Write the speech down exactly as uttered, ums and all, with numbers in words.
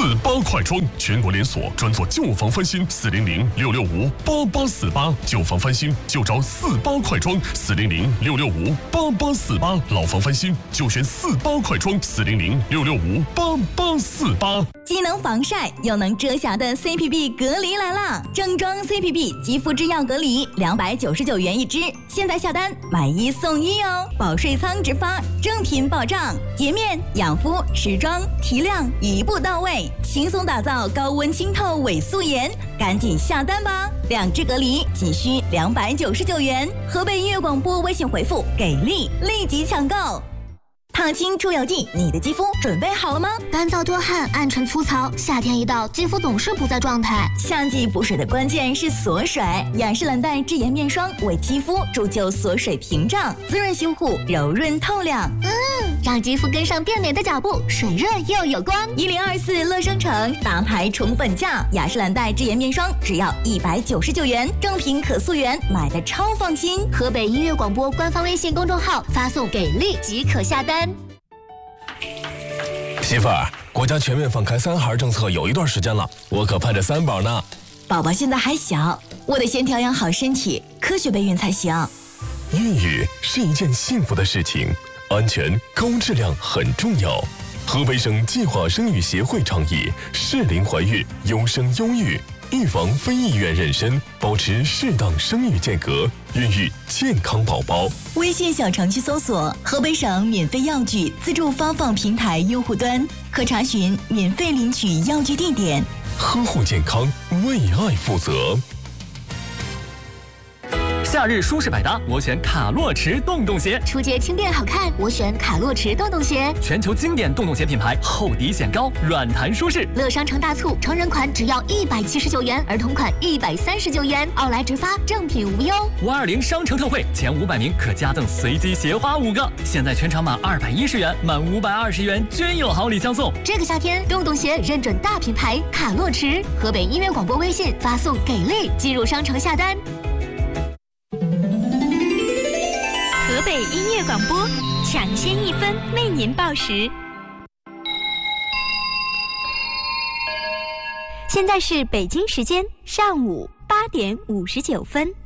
四八快装，全国连锁，专做旧房翻新，四零零六六五八八四八，旧房翻新就找四八快装，四零零六六五八八四八，老房翻新就选四八快装，四零零六六五八八四八。 既能防晒又能遮瑕的 C P B 隔离来啦！正装 C P B 肌肤之钥隔离，两百九十九元一支，现在下单买一送一哦！保税仓直发，正品保障，洁面、养肤、持妆、提亮一步到位，轻松打造高温清透伪素颜，赶紧下单吧！两支隔离仅需两百九十九元，河北音乐广播微信回复“给力”立即抢购。烫青出油剂，你的肌肤准备好了吗？ 干燥多汗、暗沉粗糙，夏天一到，肌肤总是不在状态。 夏季补水的关键是锁水，雅诗兰黛智颜面霜为肌肤铸就锁水屏障，滋润修护，柔润透亮。 嗯，让肌肤跟上变美的脚步，水润又有光。 一零二四乐生城大牌宠粉价，雅诗兰黛智颜面霜只要一百九十九元，正品可溯源，买的超放心。 河北音乐广播官方微信公众号发送“给力”即可下单。 媳妇儿，国家全面放开三孩政策有一段时间了，我可盼着三宝呢。 宝宝现在还小，我得先调养好身体，科学备孕才行。 孕育是一件幸福的事情，安全高质量很重要。河北省计划生育协会倡议适龄怀孕，优生优育，预防非意愿妊娠，保持适当生育间隔，孕育健康宝宝。 微信小程序搜索河北省免费药具自助发放平台用户端，可查询免费领取药具地点。 呵护健康，为爱负责。 夏日舒适百搭，我选卡洛驰洞洞鞋。 出街轻便好看，我选卡洛驰洞洞鞋。 全球经典洞洞鞋品牌，厚底显高，软弹舒适。 乐商城大促，成人款只要一百七十九元，儿童款一百三十九元，奥莱直发，正品无忧。 五二零商城特惠，前五百名可加赠随机鞋花五个。现在全场满二百一十元，满五百二十元均有好礼相送。 这个夏天，洞洞鞋认准大品牌卡洛驰。河北音乐广播微信发送“给力”进入商城下单。 河北音乐广播，抢先一分为您报时。现在是北京时间上午八点五十九分。